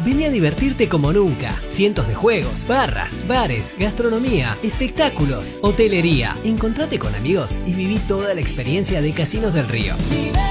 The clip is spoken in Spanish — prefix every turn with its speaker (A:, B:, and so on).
A: Vení a divertirte como nunca. Cientos de juegos, barras, bares, gastronomía, espectáculos, hotelería. Encontrate con amigos y viví toda la experiencia de Casinos del Río.